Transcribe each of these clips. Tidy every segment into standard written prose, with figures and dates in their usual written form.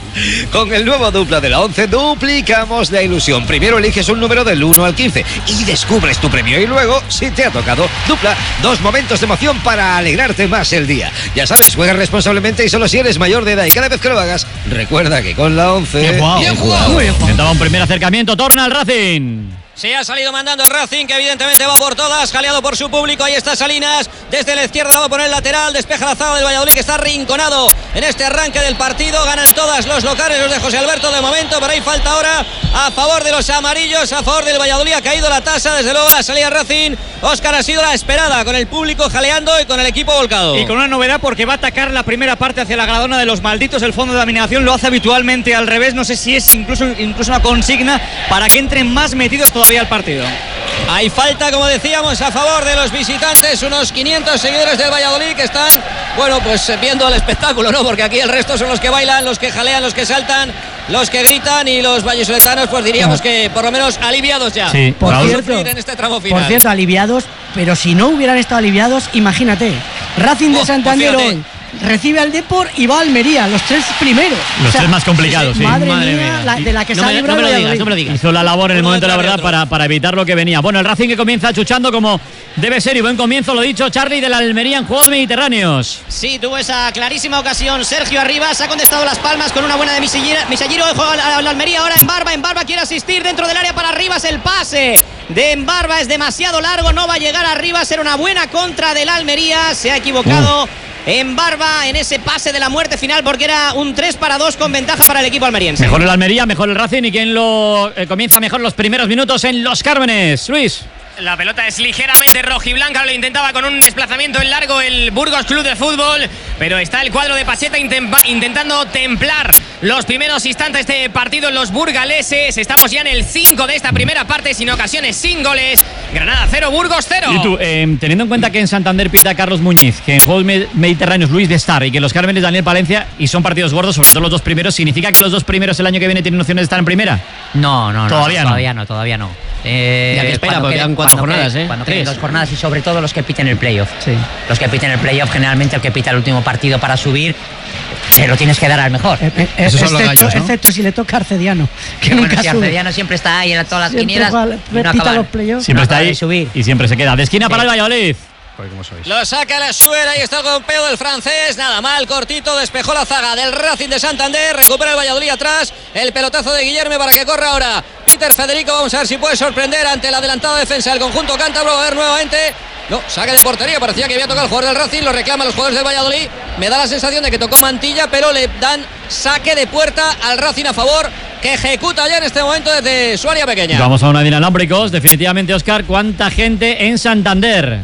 Con el nuevo dupla de la 11 duplicamos la ilusión. Primero eliges un número del 1 al 15 y descubres tu premio. Y luego, si te ha tocado dupla, 2 momentos de emoción para alegrarte más el día. Ya sabes, juega responsablemente y solo si eres mayor de edad. Y cada vez que lo hagas, recuerda que con la 11... Bien jugado. Bien jugado. Intentaba un primer acercamiento, torna al Racing. Se ha salido mandando el Racing, que evidentemente va por todas, jaleado por su público. Ahí está Salinas, desde la izquierda va a poner el lateral, despeja la zaga del Valladolid, que está arrinconado en este arranque del partido. Ganan todas los locales, los de José Alberto de momento, pero hay falta ahora a favor de los amarillos, a favor del Valladolid. Ha caído la tasa, desde luego la salida Racing. Óscar, ha sido la esperada, con el público jaleando y con el equipo volcado. Y con una novedad, porque va a atacar la primera parte hacia la Gradona de los malditos. El fondo de dominación lo hace habitualmente al revés. No sé si es incluso una consigna para que entren más metidos todavía al partido. Hay falta, como decíamos, a favor de los visitantes. Unos 500 seguidores del Valladolid que están, bueno, pues viendo el espectáculo, ¿no? Porque aquí el resto son los que bailan, los que jalean, los que saltan, los que gritan, y los vallisoletanos, pues diríamos que por lo menos aliviados ya. Sí, por cierto, en este tramo final. Por cierto, aliviados, pero si no hubieran estado aliviados, imagínate, Racing de Santander hoy recibe al Depor y va a Almería, los 3 primeros. Los 3 más complicados, sí. Madre mía, de la que se ha librado. No me lo digas. Hizo la labor en el momento de la verdad para evitar lo que venía. Bueno, el Racing que comienza chuchando como debe ser, y buen comienzo, lo dicho, Charlie, de la Almería en juego de Mediterráneos. Sí, tuvo esa clarísima ocasión Sergio Arribas, ha contestado Las Palmas con una buena de Misalliro. Juega la Almería ahora en Barba quiere asistir dentro del área para Arribas. El pase de Embarba es demasiado largo, no va a llegar a Arribas. Era una buena contra de la Almería, se ha equivocado en Barba en ese pase de la muerte final, porque era un 3-2 con ventaja para el equipo almeriense. Mejor el Almería, mejor el Racing, y quien lo comienza mejor los primeros minutos en Los Cármenes. Luis. La pelota es ligeramente rojiblanca, lo intentaba con un desplazamiento en largo el Burgos Club de Fútbol, pero está el cuadro de Pacheta intentando templar los primeros instantes de partido en los burgaleses. Estamos ya en el 5 de esta primera parte, sin ocasiones, sin goles. Granada 0, Burgos 0. Y tú, teniendo en cuenta que en Santander pita Carlos Muñiz, que en Juegos Mediterráneos Luis de Star, y que en Los Cármenes Daniel Palencia, y son partidos gordos, sobre todo los 2 primeros, ¿significa que los 2 primeros el año que viene tienen opciones de estar en primera? No. Todavía no. Ya que espera, porque quedan 4 jornadas, Cuando queden 2 jornadas, y sobre todo los que piten el playoff. Sí. Los que piten el playoff, generalmente el que pita el último partido para subir, se lo tienes que dar al mejor. Excepto si le toca a Arcediano, que nunca sube. Arcediano siempre está ahí en todas las quinielas. Pita los playoffs. Siempre está ahí y siempre se queda. De esquina para el Valladolid. Lo saca la suela, ahí está el golpeo del francés, nada mal, cortito, despejó la zaga del Racing de Santander, recupera el Valladolid atrás, el pelotazo de Guillermo para que corra ahora Peter Federico. Vamos a ver si puede sorprender ante la adelantada defensa del conjunto cántabro. A ver nuevamente, no, saque de portería, parecía que había tocado el jugador del Racing, lo reclaman los jugadores del Valladolid. Me da la sensación de que tocó Mantilla, pero le dan saque de puerta al Racing a favor, que ejecuta ya en este momento desde su área pequeña. Vamos a una de inalámbricos, definitivamente, Óscar. ¿Cuánta gente en Santander?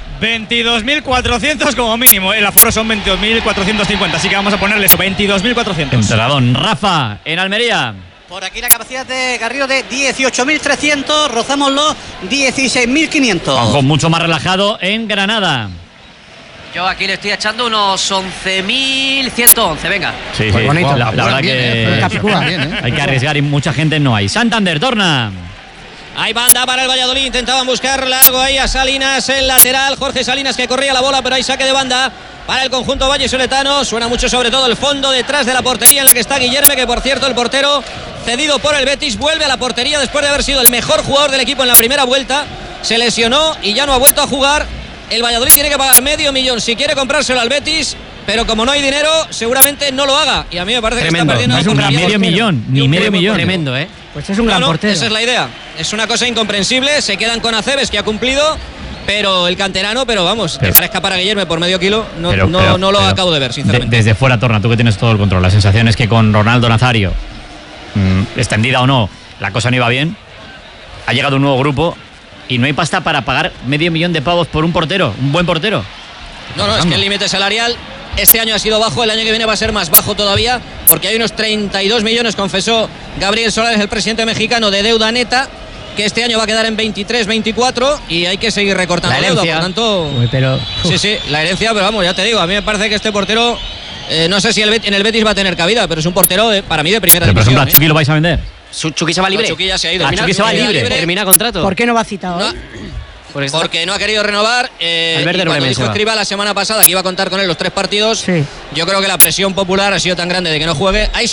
22.400 como mínimo. El aforo son 22.450, así que vamos a ponerle eso, 22.400. Entradón. Rafa, en Almería. Por aquí la capacidad de Garrido de 18.300, rozamos los 16.500. Ojo, mucho más relajado en Granada. Yo aquí le estoy echando unos 11.111, venga. Sí, pues bonito. La verdad que hay que arriesgar y mucha gente no hay. Santander, torna. Hay banda para el Valladolid, intentaban buscar largo ahí a Salinas, el lateral, Jorge Salinas, que corría la bola, pero hay saque de banda para el conjunto vallisoletano. Suena mucho sobre todo el fondo, detrás de la portería en la que está Guillermo, que por cierto el portero cedido por el Betis vuelve a la portería después de haber sido el mejor jugador del equipo en la primera vuelta. Se lesionó y ya no ha vuelto a jugar. El Valladolid tiene que pagar $500,000 si quiere comprárselo al Betis, pero como no hay dinero, seguramente no lo haga. Y a mí me parece que está perdiendo. No es un medio millón, ni medio millón. Tremendo, Pues es un gran portero. Esa es la idea. Es una cosa incomprensible. Se quedan con Aceves, que ha cumplido, pero el canterano, pero vamos, dejar escapar a Guillermo por medio kilo, no lo acabo de ver, sinceramente. Desde fuera, Torna, tú que tienes todo el control. La sensación es que con Ronaldo Nazario, extendida o no, la cosa no iba bien. Ha llegado un nuevo grupo y no hay pasta para pagar $500,000 por un portero, un buen portero. No, es que el límite salarial este año ha sido bajo, el año que viene va a ser más bajo todavía, porque hay unos 32 millones, confesó Gabriel Solares, el presidente mexicano, de deuda neta, que este año va a quedar en 23, 24 y hay que seguir recortando la deuda, por tanto. Sí, la herencia, pero vamos, ya te digo, a mí me parece que este portero, no sé si en el Betis va a tener cabida, pero es un portero para mí de primera división. Por ejemplo, ¿a Chucky lo vais a vender? Chucky se va libre. Chucky ya se ha ido. Chucky se va libre. Termina contrato. ¿Por qué no va citado? Porque no ha querido renovar. Cuando dijo Escribá la semana pasada que iba a contar con él los 3 partidos, yo creo que la presión popular ha sido tan grande de que no juegue. Hay